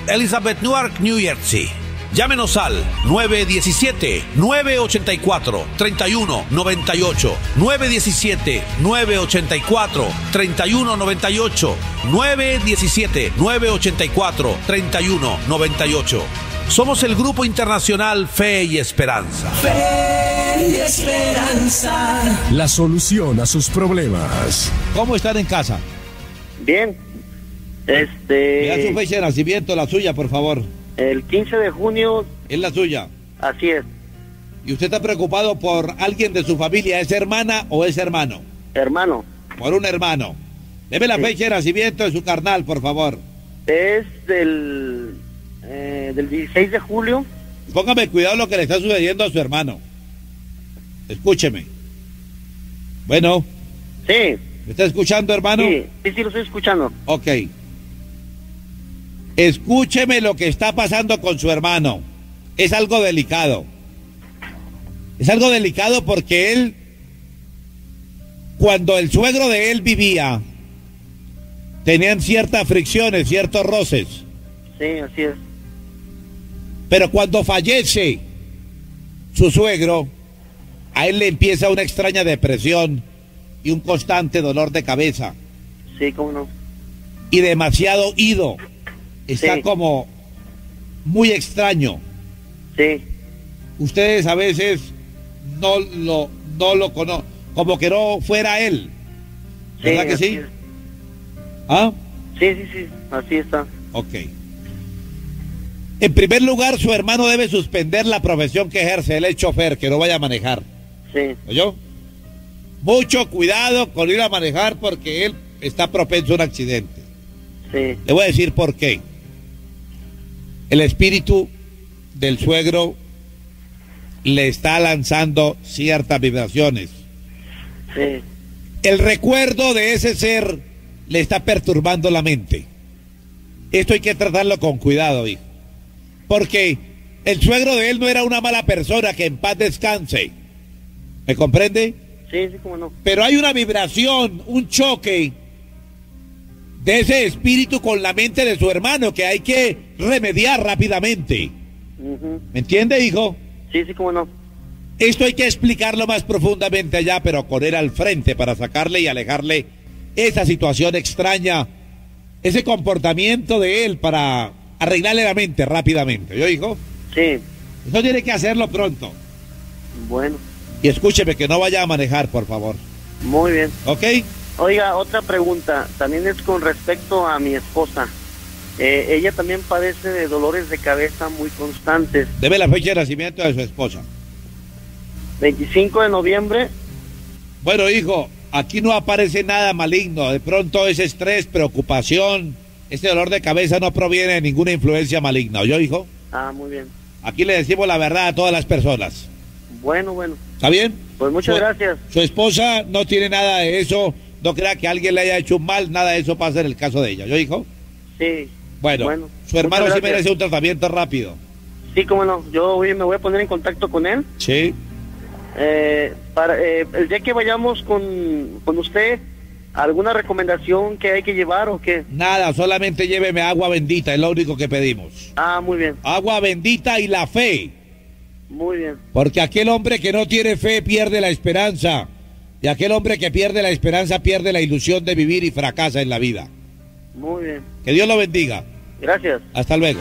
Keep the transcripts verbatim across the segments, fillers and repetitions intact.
Elizabeth, Newark, New Jersey. Llámenos al nueve uno siete, nueve ocho cuatro, tres uno nueve ocho, nueve uno siete, nueve ocho cuatro, tres uno nueve ocho, nueve uno siete, nueve ocho cuatro, tres uno nueve ocho. Somos el Grupo Internacional Fe y Esperanza. Fe y Esperanza. La solución a sus problemas. ¿Cómo están en casa? Bien. Este... Me da su fecha de nacimiento, la suya, por favor. El quince de junio. ¿Es la suya? Así es. ¿Y usted está preocupado por alguien de su familia? ¿Es hermana o es hermano? Hermano. Por un hermano. Deme la sí. fecha de nacimiento de su carnal, por favor. Es del... Eh, del dieciséis de julio. Póngame cuidado lo que le está sucediendo a su hermano. Escúcheme. Bueno. Sí. ¿Me está escuchando, hermano? Sí, sí, sí, lo estoy escuchando. Ok. Escúcheme lo que está pasando con su hermano. Es algo delicado. Es algo delicado porque él, cuando el suegro de él vivía, tenían ciertas fricciones, ciertos roces. Sí, así es. Pero cuando fallece su suegro, a él le empieza una extraña depresión y un constante dolor de cabeza. Sí, cómo no. Y demasiado ido. Está sí. como muy extraño. Sí. Ustedes a veces no lo, no lo conocen, como que no fuera él. ¿Verdad sí, que sí? Es. ¿Ah? Sí, sí, sí, así está. Ok. En primer lugar, su hermano debe suspender la profesión que ejerce. Él es chofer, que no vaya a manejar. Sí. ¿Oyó? Mucho cuidado con ir a manejar porque él está propenso a un accidente. Sí. Le voy a decir por qué. El espíritu del suegro le está lanzando ciertas vibraciones. Sí. El recuerdo de ese ser le está perturbando la mente. Esto hay que tratarlo con cuidado, hijo. Porque el suegro de él no era una mala persona, que en paz descanse. ¿Me comprende? Sí, sí, cómo no. Pero hay una vibración, un choque de ese espíritu con la mente de su hermano que hay que remediar rápidamente. Uh-huh. ¿Me entiende, hijo? Sí, sí, cómo no. Esto hay que explicarlo más profundamente allá, pero con él al frente para sacarle y alejarle esa situación extraña, ese comportamiento de él para arreglarle la mente rápidamente. ¿Yo, hijo? Sí. Eso tiene que hacerlo pronto. Bueno. Y escúcheme que no vaya a manejar, por favor. Muy bien. ¿Ok? Oiga, otra pregunta, también es con respecto a mi esposa. Eh, ella también padece de dolores de cabeza muy constantes. Debe la fecha de nacimiento de su esposa. veinticinco de noviembre. Bueno, hijo, aquí no aparece nada maligno. De pronto ese estrés, preocupación, ese dolor de cabeza no proviene de ninguna influencia maligna. ¿Oyó, hijo? Ah, muy bien. Aquí le decimos la verdad a todas las personas. Bueno, bueno. ¿Está bien? Pues muchas su, gracias. Su esposa no tiene nada de eso. No crea que alguien le haya hecho un mal. Nada de eso pasa en el caso de ella. ¿Yo, hijo? Sí. Bueno, bueno su hermano sí merece un tratamiento rápido. Sí, cómo no. Yo hoy me voy a poner en contacto con él. Sí. Eh, para eh, el día que vayamos con, con usted, ¿alguna recomendación que hay que llevar o qué? Nada, solamente lléveme agua bendita, es lo único que pedimos. Ah, muy bien. Agua bendita y la fe. Muy bien. Porque aquel hombre que no tiene fe pierde la esperanza. Y aquel hombre que pierde la esperanza pierde la ilusión de vivir y fracasa en la vida. Muy bien. Que Dios lo bendiga. Gracias. Hasta luego.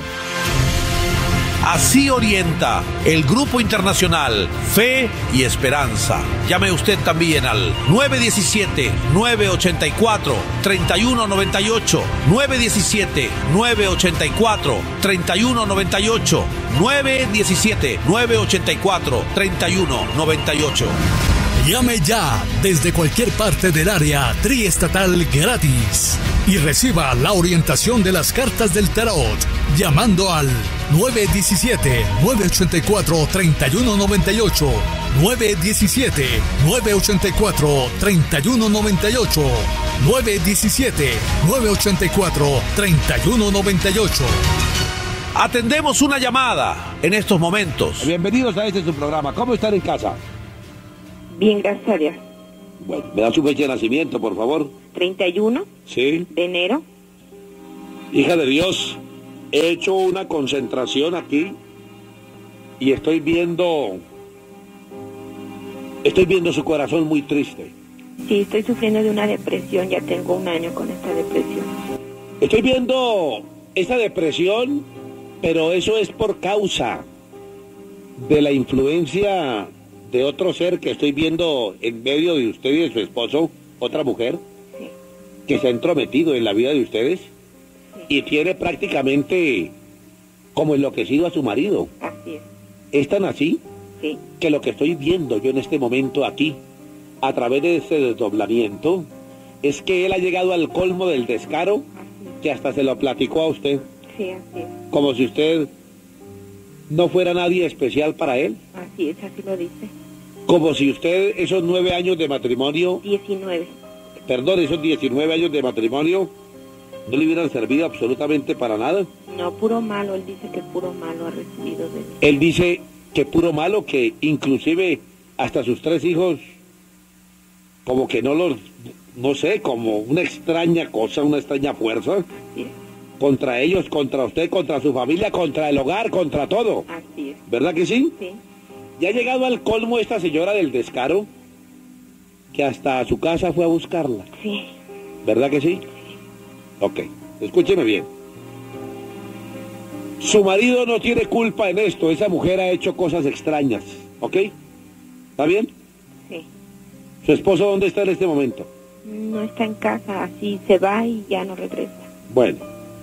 Así orienta el Grupo Internacional Fe y Esperanza. Llame usted también al nueve uno siete, nueve ocho cuatro, tres uno nueve ocho, nueve uno siete, nueve ocho cuatro, tres uno nueve ocho, nueve uno siete, nueve ocho cuatro, tres uno nueve ocho. Llame ya desde cualquier parte del área triestatal gratis y reciba la orientación de las cartas del tarot llamando al nueve uno siete, nueve ocho cuatro, tres uno nueve ocho, nueve uno siete, nueve ocho cuatro, tres uno nueve ocho, nueve uno siete, nueve ocho cuatro, tres uno nueve ocho. Atendemos una llamada en estos momentos. Bienvenidos a este su programa. ¿Cómo están en casa? Bien, gracias a Dios. Bueno, ¿me da su fecha de nacimiento, por favor? treinta y uno Sí. de enero. Hija de Dios, he hecho una concentración aquí y estoy viendo, estoy viendo su corazón muy triste. Sí, estoy sufriendo de una depresión, ya tengo un año con esta depresión. Estoy viendo esta depresión, pero eso es por causa de la influencia de otro ser que estoy viendo en medio de usted y de su esposo, otra mujer, Sí. que se ha entrometido en la vida de ustedes y tiene prácticamente como enloquecido a su marido. Así es. ¿Es tan así? Sí. Que lo que estoy viendo yo en este momento aquí, a través de ese desdoblamiento, es que él ha llegado al colmo del descaro, que hasta se lo platicó a usted, Sí, así es. como si usted no fuera nadie especial para él, Así es, así lo dice. como si usted esos nueve años de matrimonio, diecinueve. perdón, esos diecinueve años de matrimonio, no le hubieran servido absolutamente para nada. No, puro malo, él dice que puro malo ha recibido de mí. Él dice que puro malo, que inclusive hasta sus tres hijos, como que no los, no sé, como una extraña cosa, una extraña fuerza, Así es, contra ellos, contra usted, contra su familia, contra el hogar, contra todo. así es. ¿Verdad que sí? Sí, Ya ha llegado al colmo esta señora del descaro, que hasta a su casa fue a buscarla. sí, ¿Verdad que sí? Ok, escúcheme bien. Su marido no tiene culpa en esto, esa mujer ha hecho cosas extrañas, ¿ok? ¿Está bien? sí. ¿Su esposo dónde está en este momento? No está en casa, así se va y ya no regresa. Bueno,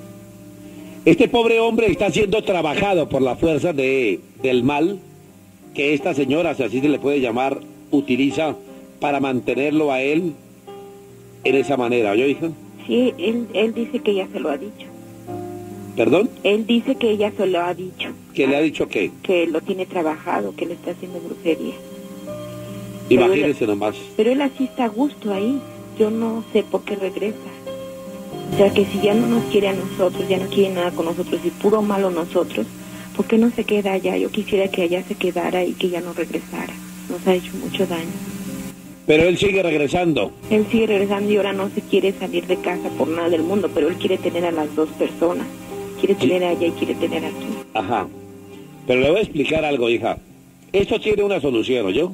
este pobre hombre está siendo trabajado por la fuerza de, del mal que esta señora, si así se le puede llamar, utiliza para mantenerlo a él en esa manera, ¿oyó, hija? Sí, él, él dice que ya se lo ha dicho. ¿Perdón? Él dice que ella se lo ha dicho. ¿Que le ha dicho qué? Que lo tiene trabajado, que le está haciendo brujería. Pero Imagínese él- nomás. Pero él así está a gusto ahí. Yo no sé por qué regresa. O sea, que si ya no nos quiere a nosotros, ya no quiere nada con nosotros y puro malo nosotros, ¿por qué no se queda allá? Yo quisiera que allá se quedara y que ya no regresara. Nos ha hecho mucho daño. Pero él sigue regresando. Él sigue regresando y ahora no se quiere salir de casa por nada del mundo, pero él quiere tener a las dos personas. Quiere tener allá y quiere tener aquí. Ajá. Pero le voy a explicar algo, hija. Esto tiene una solución, ¿oyó?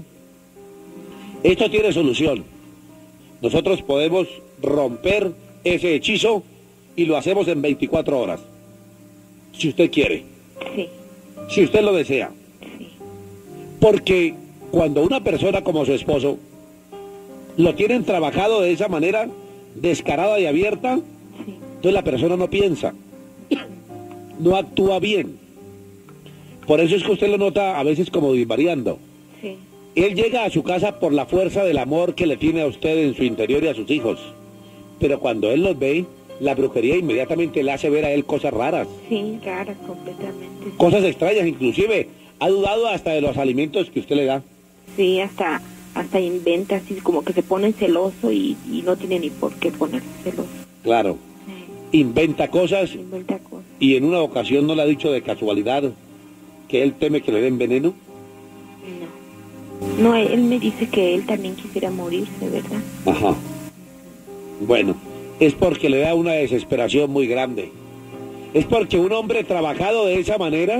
Esto tiene solución. Nosotros podemos romper ese hechizo y lo hacemos en veinticuatro horas. Si usted quiere. Sí, Si usted lo desea. sí, Porque cuando una persona como su esposo lo tienen trabajado de esa manera, descarada y abierta, sí. entonces la persona no piensa, no actúa bien. Por eso es que usted lo nota a veces como divariando. Sí, Él llega a su casa por la fuerza del amor que le tiene a usted en su interior y a sus hijos. Pero cuando él los ve, la brujería inmediatamente le hace ver a él cosas raras, sí, raras completamente. cosas extrañas, inclusive ha dudado hasta de los alimentos que usted le da. Sí, hasta hasta inventa así como que se pone celoso y, y no tiene ni por qué ponerse celoso. Claro, Sí, inventa cosas inventa cosas. y en una ocasión no le ha dicho de casualidad que él teme que le den veneno. No. No, él me dice que él también quisiera morirse, ¿verdad? Ajá. Bueno, es porque le da una desesperación muy grande. Es porque un hombre trabajado de esa manera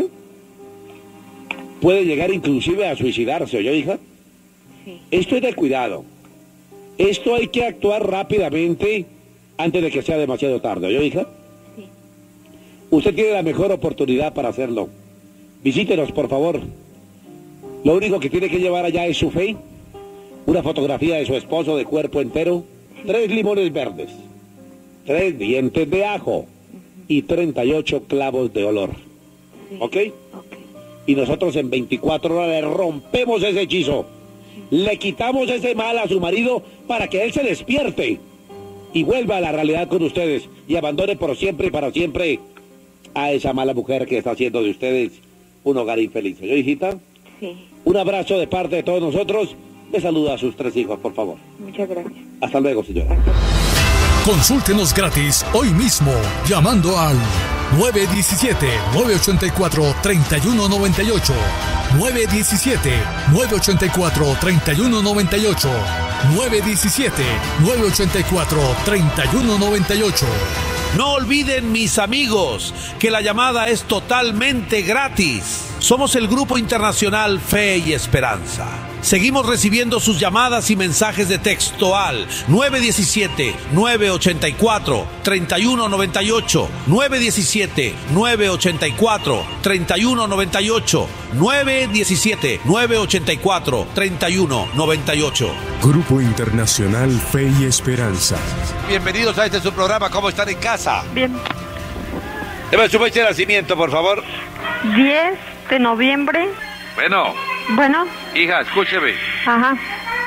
puede llegar inclusive a suicidarse, ¿oyó, hija? Sí, Esto es de cuidado. Esto hay que actuar rápidamente antes de que sea demasiado tarde, ¿oyó, hija? sí. Usted tiene la mejor oportunidad para hacerlo. Visítenos, por favor. Lo único que tiene que llevar allá es su fe, una fotografía de su esposo de cuerpo entero, tres limones verdes, tres dientes de ajo y treinta y ocho clavos de olor. Sí. ¿Ok? Ok. Y nosotros en veinticuatro horas le rompemos ese hechizo. Le quitamos ese mal a su marido para que él se despierte y vuelva a la realidad con ustedes y abandone por siempre y para siempre a esa mala mujer que está haciendo de ustedes un hogar infeliz. ¿Yo, hijita? Sí, Un abrazo de parte de todos nosotros. Le saluda a sus tres hijos, por favor. muchas gracias. Hasta luego, señora. Consúltenos gratis hoy mismo llamando al nueve uno siete, nueve ocho cuatro, tres uno nueve ocho, nueve uno siete, nueve ocho cuatro, tres uno nueve ocho, nueve uno siete, nueve ocho cuatro, tres uno nueve ocho. No olviden, mis amigos, que la llamada es totalmente gratis. Somos el Grupo Internacional Fe y Esperanza. Seguimos recibiendo sus llamadas y mensajes de texto al nueve uno siete, nueve ocho cuatro, tres uno nueve ocho, nueve uno siete, nueve ocho cuatro, tres uno nueve ocho, nueve uno siete, nueve ocho cuatro, tres uno nueve ocho. Grupo Internacional Fe y Esperanza. Bienvenidos a este su programa. ¿Cómo están en casa? Bien. Deme su fecha de nacimiento, por favor. diez de noviembre. Bueno, Bueno, hija, escúcheme. ajá.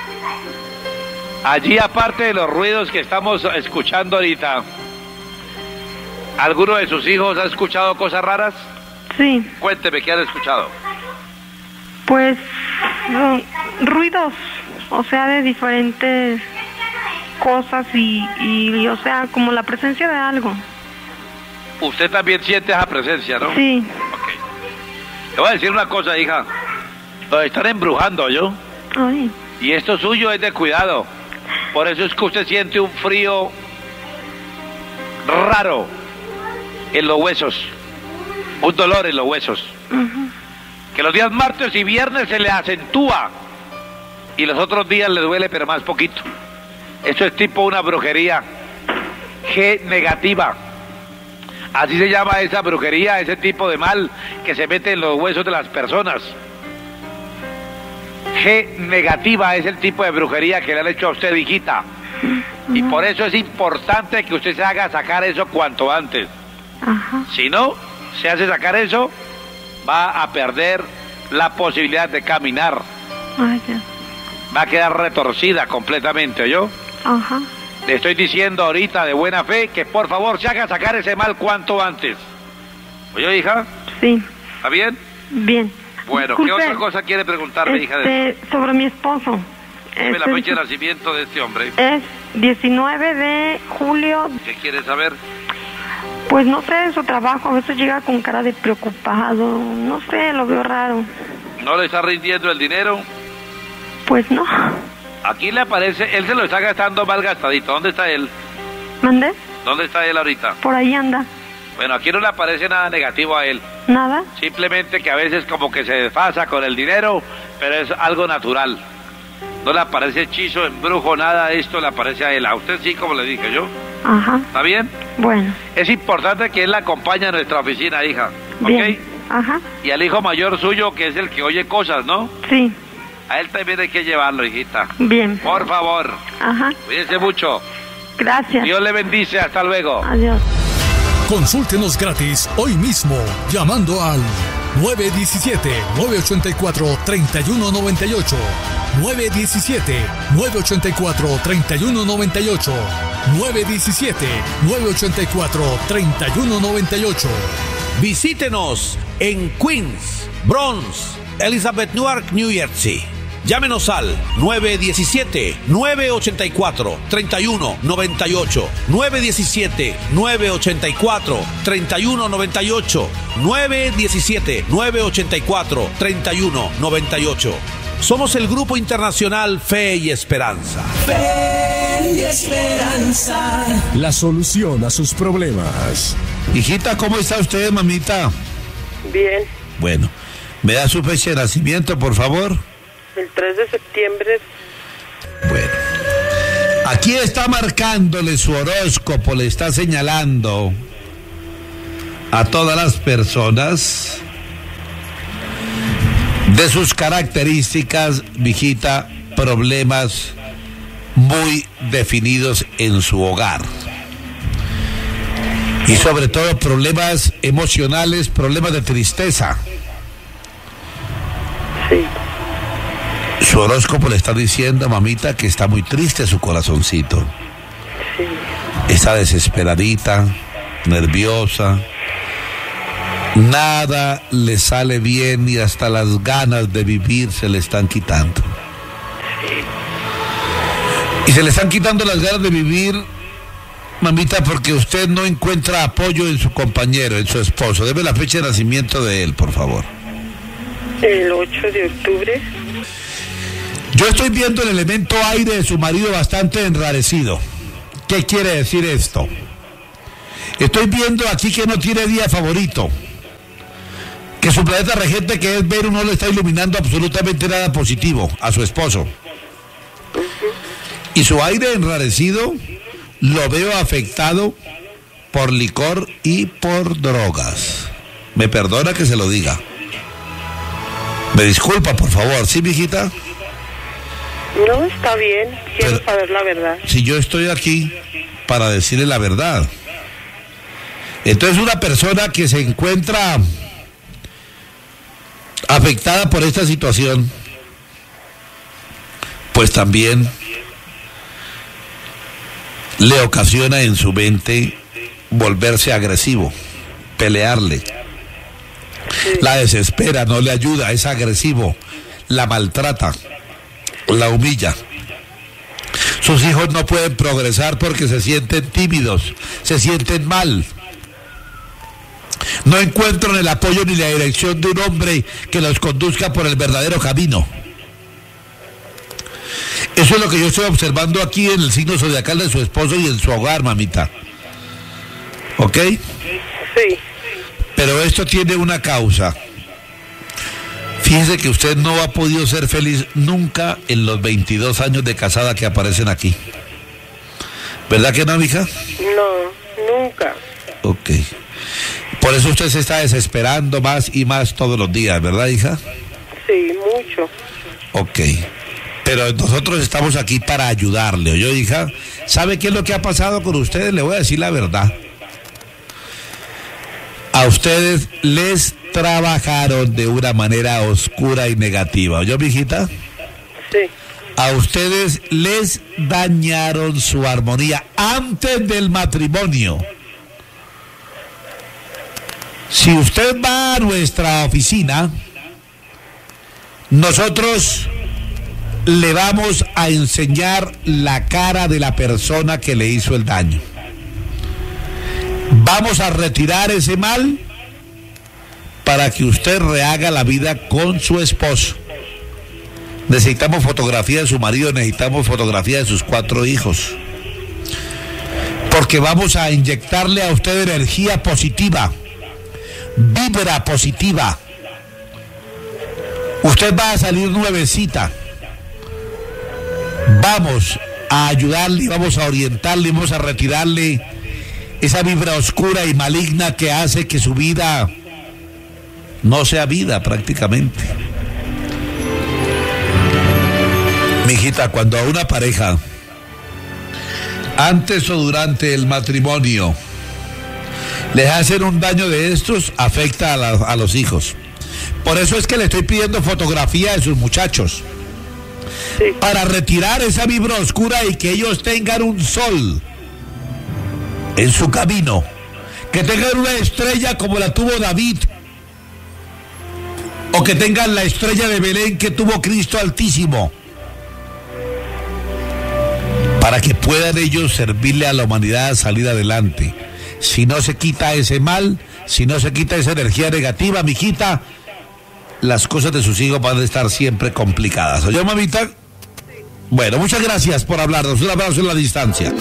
Allí, aparte de los ruidos que estamos escuchando ahorita, ¿alguno de sus hijos ha escuchado cosas raras? Sí, Cuénteme, ¿qué han escuchado? pues mm, ruidos, o sea, de diferentes cosas y, y, o sea, como la presencia de algo. Usted también siente esa presencia, ¿no? Sí. Ok. Le voy a decir una cosa, hija. Los están embrujando, ¿yo? Ay, Y esto suyo es de cuidado. Por eso es que usted siente un frío raro en los huesos. Un dolor en los huesos. ujú. Que los días martes y viernes se le acentúa. Y los otros días le duele, pero más poquito. Esto es tipo una brujería G negativa. Así se llama esa brujería, ese tipo de mal que se mete en los huesos de las personas. G negativa es el tipo de brujería que le han hecho a usted, hijita. Y por eso es importante que usted se haga sacar eso cuanto antes. Ajá. Si no se hace sacar eso, va a perder la posibilidad de caminar. Ay, ya. Va a quedar retorcida completamente, ¿oyó? Ajá. Le estoy diciendo ahorita de buena fe que por favor se haga sacar ese mal cuanto antes. ¿Oyó, hija? Sí. ¿Está bien? Bien. Bueno, ¿qué Disculpe, otra cosa quiere preguntarme, hija? De... Este, sobre mi esposo. Dime la Este, fecha de nacimiento de este hombre. Es diecinueve de julio. ¿Qué quiere saber? Pues no sé, su trabajo a veces llega con cara de preocupado. No sé, lo veo raro. ¿No le está rindiendo el dinero? Pues no. Aquí le aparece, él se lo está gastando mal gastadito. ¿Dónde está él? ¿Mandé? ¿Dónde está él ahorita? Por ahí anda. Bueno, aquí no le aparece nada negativo a él. ¿Nada? Simplemente que a veces como que se desfasa con el dinero, pero es algo natural. No le aparece hechizo, embrujo, nada de esto le aparece a él. A usted sí, como le dije yo. Ajá. ¿Está bien? Bueno. Es importante que él la acompañe a nuestra oficina, hija. Bien. ¿Ok? Ajá. Y al hijo mayor suyo, que es el que oye cosas, ¿no? Sí. A él también hay que llevarlo, hijita. Bien. Por favor. Ajá. Cuídese mucho. Gracias. Dios le bendice. Hasta luego. Adiós. Consúltenos gratis hoy mismo llamando al nueve uno siete, nueve ocho cuatro, tres uno nueve ocho, nueve uno siete, nueve ocho cuatro, tres uno nueve ocho, nueve uno siete, nueve ocho cuatro, tres uno nueve ocho. Visítenos en Queens, Bronx, Elizabeth, Newark, New Jersey. Llámenos al nueve uno siete, nueve ocho cuatro, tres uno nueve ocho, nueve uno siete, nueve ocho cuatro, tres uno nueve ocho, nueve uno siete, nueve ocho cuatro, tres uno nueve ocho. Somos el Grupo Internacional Fe y Esperanza. Fe y Esperanza. La solución a sus problemas. Hijita, ¿cómo está usted, mamita? Bien, Bueno, ¿me da su fecha de nacimiento, por favor? el tres de septiembre. Bueno, aquí está marcándole su horóscopo, le está señalando a todas las personas de sus características, mijita, problemas muy definidos en su hogar. Y sobre todo problemas emocionales, problemas de tristeza. Sí, Su horóscopo le está diciendo, mamita, que está muy triste su corazoncito. sí, Está desesperadita, nerviosa. Nada le sale bien y hasta las ganas de vivir se le están quitando. Y se le están quitando las ganas de vivir, mamita, porque usted no encuentra apoyo en su compañero, en su esposo. Deme la fecha de nacimiento de él, por favor. el ocho de octubre. Yo estoy viendo el elemento aire de su marido bastante enrarecido. ¿Qué quiere decir esto? Estoy viendo aquí que no tiene día favorito. Que su planeta regente, que es Venus, no le está iluminando absolutamente nada positivo a su esposo. Y su aire enrarecido lo veo afectado por licor y por drogas. Me perdona que se lo diga. Me disculpa, por favor. ¿Sí, mijita? No, está bien. Quiero Pero, saber la verdad. Si yo estoy aquí para decirle la verdad. Entonces, una persona que se encuentra afectada por esta situación, pues también le ocasiona en su mente volverse agresivo, pelearle. Sí. La desespera, no le ayuda, es agresivo, la maltrata, la humilla. Sus hijos no pueden progresar porque se sienten tímidos, se sienten mal. No encuentran el apoyo ni la dirección de un hombre que los conduzca por el verdadero camino. Eso es lo que yo estoy observando aquí en el signo zodiacal de su esposo y en su hogar, mamita. ¿Ok? Sí. Pero esto tiene una causa. Fíjese que usted no ha podido ser feliz nunca en los veintidós años de casada que aparecen aquí. ¿Verdad que no, mija? No, nunca. Ok. Por eso usted se está desesperando más y más todos los días, ¿verdad, hija? Sí, mucho. Ok. Pero nosotros estamos aquí para ayudarle, ¿oyó, hija? ¿Sabe qué es lo que ha pasado con ustedes? Le voy a decir la verdad. A ustedes les trabajaron de una manera oscura y negativa, ¿oyó, mijita? Sí. A ustedes les dañaron su armonía antes del matrimonio. Si usted va a nuestra oficina, nosotros le vamos a enseñar la cara de la persona que le hizo el daño. Vamos a retirar ese mal para que usted rehaga la vida con su esposo. Necesitamos fotografía de su marido, necesitamos fotografía de sus cuatro hijos. Porque vamos a inyectarle a usted energía positiva, vibra positiva. Usted va a salir nuevecita. Vamos a ayudarle, vamos a orientarle, vamos a retirarle esa vibra oscura y maligna que hace que su vida no sea vida prácticamente. Mijita, cuando a una pareja, antes o durante el matrimonio, les hacen un daño de estos, afecta a, la, a los hijos. Por eso es que le estoy pidiendo fotografía de sus muchachos. Sí. Para retirar esa vibra oscura y que ellos tengan un sol en su camino. Que tengan una estrella como la tuvo David. O que tengan la estrella de Belén que tuvo Cristo Altísimo. Para que puedan ellos servirle a la humanidad a salir adelante. Si no se quita ese mal, si no se quita esa energía negativa, mijita, las cosas de sus hijos van a estar siempre complicadas. ¿Oyó, mamita? Sí. Bueno, muchas gracias por hablarnos. Un abrazo en la distancia.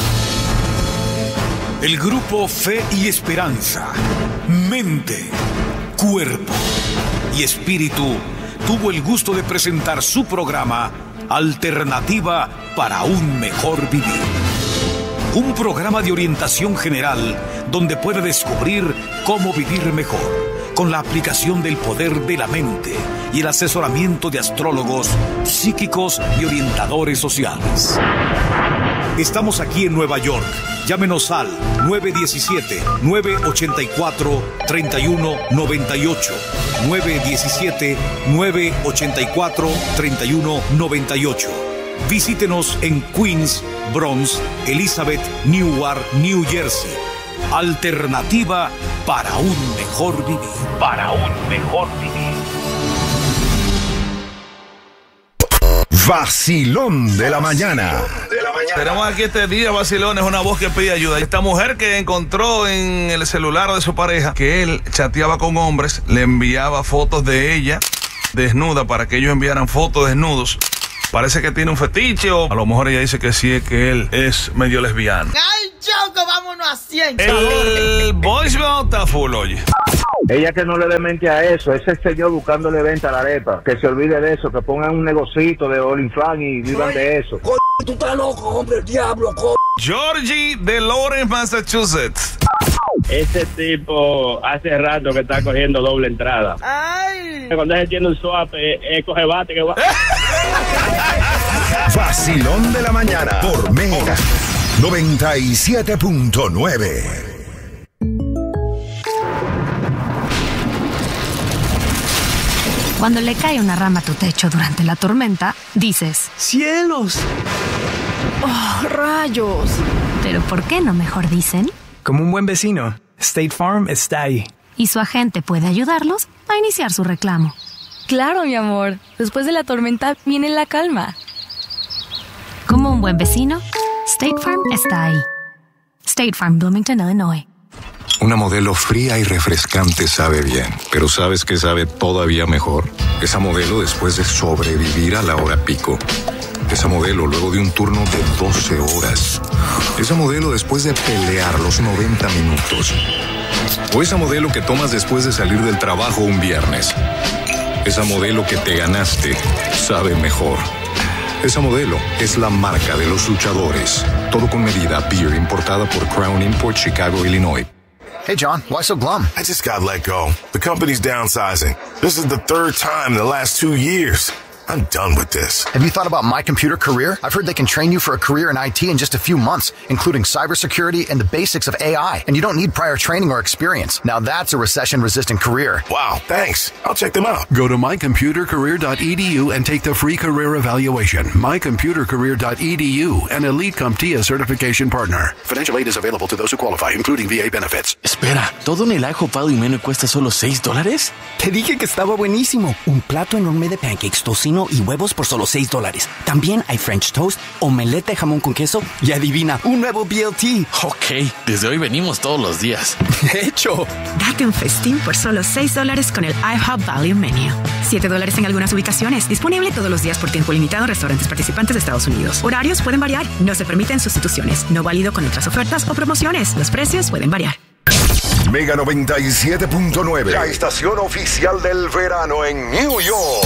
El grupo Fe y Esperanza, mente, cuerpo y espíritu, tuvo el gusto de presentar su programa Alternativa para un mejor vivir. Un programa de orientación general donde puede descubrir cómo vivir mejor con la aplicación del poder de la mente y el asesoramiento de astrólogos, psíquicos y orientadores sociales. Estamos aquí en Nueva York. Llámenos al nueve uno siete, nueve ocho cuatro, tres uno nueve ocho, nueve uno siete, nueve ocho cuatro, tres uno nueve ocho. Visítenos en Queens, Bronx, Elizabeth, Newark, New Jersey. Alternativa para un mejor vivir. Para un mejor vivir. Vacilón de la mañana. Tenemos aquí este día, Vacilón, es una voz que pide ayuda. Esta mujer que encontró en el celular de su pareja que él chateaba con hombres, le enviaba fotos de ella desnuda para que ellos enviaran fotos desnudos. Parece que tiene un fetiche o a lo mejor ella dice que sí, que él es medio lesbiano. ¡Ay, Choco, vámonos a cien. El voicemail está full, oye. Ella que no le dé mente a eso, ese señor buscándole venta a la arepa, que se olvide de eso, que pongan un negocito de OnlyFans y vivan de eso. Co tú estás loco, hombre, el diablo, co Georgie de Lawrence, Massachusetts. Ese tipo hace rato que está cogiendo doble entrada. Ay. Cuando él tiene un swap, eh, eh, coge bate que va. Vacilón de la mañana por Mega noventa y siete punto nueve. Cuando le cae una rama a tu techo durante la tormenta, dices: ¡cielos! ¡Oh, rayos! Pero ¿por qué no mejor dicen? Como un buen vecino, State Farm está ahí. Y su agente puede ayudarlos a iniciar su reclamo. Claro, mi amor. Después de la tormenta viene la calma. Como un buen vecino, State Farm está ahí. State Farm, Bloomington, Illinois. Una Modelo fría y refrescante sabe bien, pero ¿sabes qué sabe todavía mejor? Esa Modelo después de sobrevivir a la hora pico. Esa Modelo luego de un turno de doce horas. Esa Modelo después de pelear los noventa minutos. O esa Modelo que tomas después de salir del trabajo un viernes. Esa Modelo que te ganaste sabe mejor. Esa Modelo es la marca de los luchadores. Todo con medida. Beer importada por Crown Import, Chicago, Illinois. Hey, John, why so glum? I just got let go. The company's downsizing. This is the third time in the last two years. I'm done with this. Have you thought about My Computer Career? I've heard they can train you for a career in I T in just a few months, including cybersecurity and the basics of A I. And you don't need prior training or experience. Now that's a recession-resistant career. Wow, thanks. I'll check them out. Go to my computer career dot e d u and take the free career evaluation. my computer career dot e d u, an Elite CompTIA certification partner. Financial aid is available to those who qualify, including V A benefits. Espera, ¿todo en el ajo Pado y Meno cuesta solo seis dólares? Te dije que estaba buenísimo. Un plato enorme de pancakes, tocino y huevos por solo seis dólares. También hay French toast, omelette de jamón con queso y adivina, un nuevo B L T. Ok, desde hoy venimos todos los días. De hecho. Date un festín por solo seis dólares con el IHOP Value Menu. siete dólares en algunas ubicaciones. Disponible todos los días por tiempo limitado en restaurantes participantes de Estados Unidos. Horarios pueden variar. No se permiten sustituciones. No válido con otras ofertas o promociones. Los precios pueden variar. Mega noventa y siete punto nueve. La estación oficial del verano en New York.